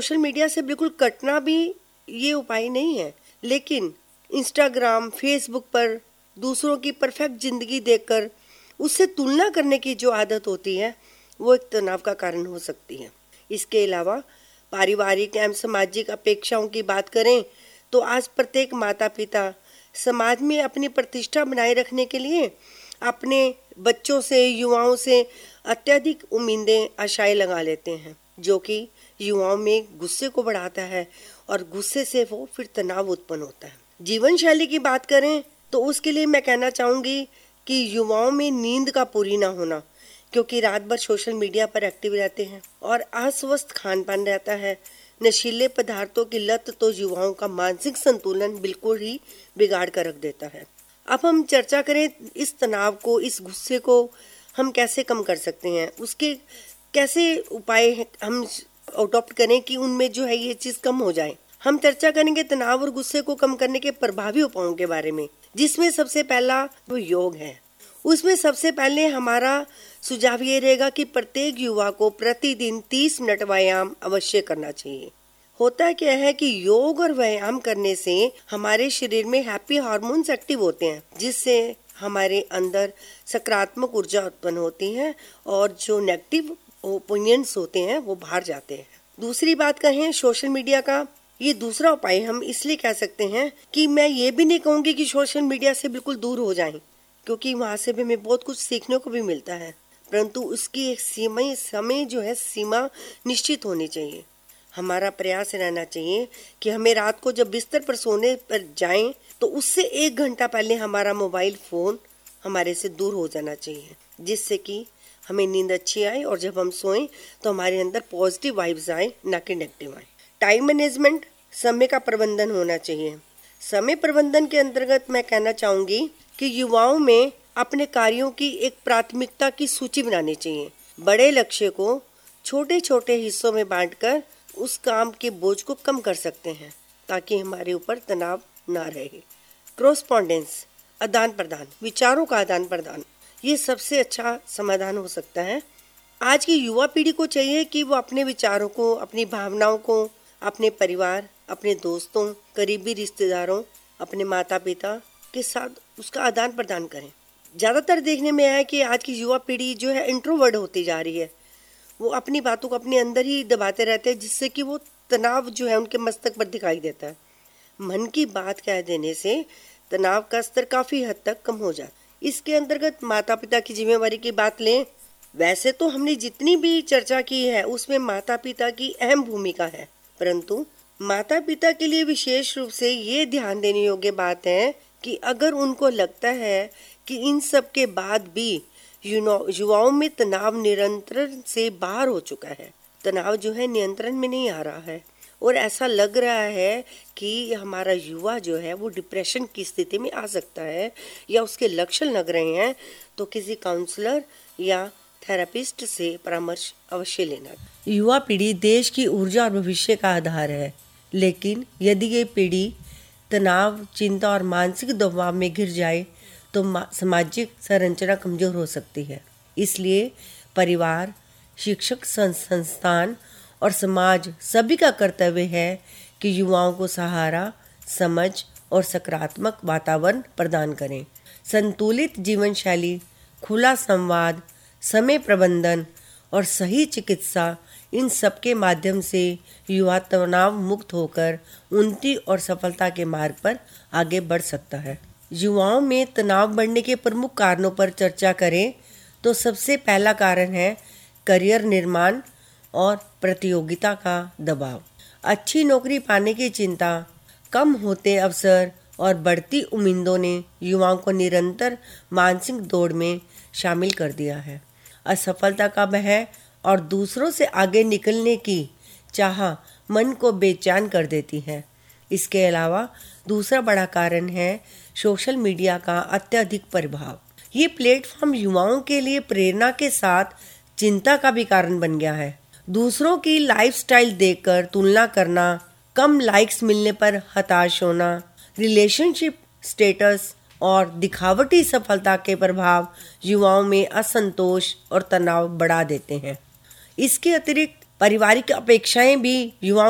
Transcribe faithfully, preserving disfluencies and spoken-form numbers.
Social media से बिल्कुल कटना भी ये उपाय नहीं है, लेकिन इंस्टाग्राम, फेसबुक पर दूसरों की परफेक्ट जिंदगी देखकर उससे तुलना करने की जो आदत होती है वो एक तनाव का कारण हो सकती है। इसके अलावा पारिवारिक एवं सामाजिक अपेक्षाओं की बात करें तो आज प्रत्येक माता पिता समाज में अपनी प्रतिष्ठा बनाए रखने के लिए अपने बच्चों से, युवाओं से अत्यधिक उम्मीदें, आशाएं लगा लेते हैं, जो कि युवाओं में गुस्से को बढ़ाता है और गुस्से से वो फिर तनाव उत्पन्न होता है। जीवन शैली की बात करें तो उसके लिए मैं कहना चाहूंगी कि युवाओं में नींद का पूरी ना होना, क्योंकि रात भर सोशल मीडिया पर एक्टिव रहते हैं और अस्वस्थ खान पान रहता है। नशीले पदार्थों की लत तो युवाओं का मानसिक संतुलन बिल्कुल ही बिगाड़ कर रख देता है। अब हम चर्चा करें इस तनाव को, इस गुस्से को हम कैसे कम कर सकते हैं, उसके कैसे उपाय हम अडॉप्ट करें कि उनमें जो है ये चीज कम हो जाए। हम चर्चा करेंगे तनाव और गुस्से को कम करने के प्रभावी उपायों के बारे में, जिसमें सबसे पहला वो योग है। उसमें सबसे पहले हमारा सुझाव ये रहेगा कि प्रत्येक युवा को प्रतिदिन तीस मिनट व्यायाम अवश्य करना चाहिए। होता क्या है कि योग और व्यायाम करने से हमारे शरीर में हैप्पी हार्मोन्स एक्टिव होते हैं, जिससे हमारे अंदर सकारात्मक ऊर्जा उत्पन्न होती है और जो नेगेटिव ओपिनियंस होते हैं वो बाहर जाते हैं। दूसरी बात कहें सोशल मीडिया का, ये दूसरा उपाय हम इसलिए कह सकते हैं कि मैं ये भी नहीं कहूंगी कि सोशल मीडिया से बिल्कुल दूर हो जाएं, क्योंकि वहां से भी हमें बहुत कुछ सीखने को भी मिलता है, परंतु उसकी एक सीमा समय जो है सीमा निश्चित होनी चाहिए। हमारा प्रयास रहना चाहिए कि हमें रात को जब बिस्तर पर सोने पर जाएं तो उससे एक घंटा पहले हमारा मोबाइल फोन हमारे से दूर हो जाना चाहिए, जिससे कि हमें नींद अच्छी आए और जब हम सोएं तो हमारे अंदर पॉजिटिव वाइब्स आए, ना कि नेगेटिव आए। टाइम मैनेजमेंट, समय का प्रबंधन होना चाहिए। समय प्रबंधन के अंतर्गत मैं कहना चाहूंगी कि युवाओं में अपने कार्यों की एक प्राथमिकता की सूची बनानी चाहिए। बड़े लक्ष्य को छोटे छोटे हिस्सों में बांटकर उस काम के बोझ को कम कर सकते हैं, ताकि हमारे ऊपर तनाव ना रहे। क्रॉसपॉन्डेंस, आदान प्रदान, विचारों का आदान प्रदान, ये सबसे अच्छा समाधान हो सकता है। आज की युवा पीढ़ी को चाहिए कि वो अपने विचारों को, अपनी भावनाओं को अपने परिवार, अपने दोस्तों, करीबी रिश्तेदारों, अपने माता पिता के साथ उसका आदान प्रदान करें। ज्यादातर देखने में आया है कि आज की युवा पीढ़ी जो है इंट्रोवर्ट होती जा रही है। वो अपनी बातों को अपने अंदर ही दबाते रहते हैं, जिससे कि वो तनाव जो है उनके मस्तक पर दिखाई देता है। मन की बात कह देने से तनाव का स्तर काफी हद तक कम हो जाता है। इसके अंतर्गत माता पिता की जिम्मेवारी की बात लें, वैसे तो हमने जितनी भी चर्चा की है उसमें माता पिता की अहम भूमिका है, परंतु माता पिता के लिए विशेष रूप से ये ध्यान देने योग्य बात है कि अगर उनको लगता है कि इन सब के बाद भी युवाओं में तनाव नियंत्रण से बाहर हो चुका है, तनाव जो है नियंत्रण में नहीं आ रहा है और ऐसा लग रहा है कि हमारा युवा जो है वो डिप्रेशन की स्थिति में आ सकता है या उसके लक्षण लग रहे हैं, तो किसी काउंसलर या थेरेपिस्ट से परामर्श अवश्य लेना। युवा पीढ़ी देश की ऊर्जा और भविष्य का आधार है, लेकिन यदि ये पीढ़ी तनाव, चिंता और मानसिक दबाव में घिर जाए तो सामाजिक संरचना कमजोर हो सकती है। इसलिए परिवार, शिक्षक संस्थान और समाज सभी का कर्तव्य है कि युवाओं को सहारा, समझ और सकारात्मक वातावरण प्रदान करें। संतुलित जीवन शैली, खुला संवाद, समय प्रबंधन और सही चिकित्सा, इन सब के माध्यम से युवा तनाव मुक्त होकर उन्नति और सफलता के मार्ग पर आगे बढ़ सकता है। युवाओं में तनाव बढ़ने के प्रमुख कारणों पर चर्चा करें तो सबसे पहला कारण है करियर निर्माण और प्रतियोगिता का दबाव। अच्छी नौकरी पाने की चिंता, कम होते अवसर और बढ़ती उम्मीदों ने युवाओं को निरंतर मानसिक दौड़ में शामिल कर दिया है। असफलता का भय और दूसरों से आगे निकलने की चाह मन को बेचैन कर देती है। इसके अलावा दूसरा बड़ा कारण है सोशल मीडिया का अत्यधिक प्रभाव। ये प्लेटफॉर्म युवाओं के लिए प्रेरणा के साथ चिंता का भी कारण बन गया है। दूसरों की लाइफस्टाइल देखकर तुलना करना, कम लाइक्स मिलने पर हताश होना, रिलेशनशिप स्टेटस और दिखावटी सफलता के प्रभाव युवाओं में असंतोष और तनाव बढ़ा देते हैं। इसके अतिरिक्त पारिवारिक अपेक्षाएं भी युवाओं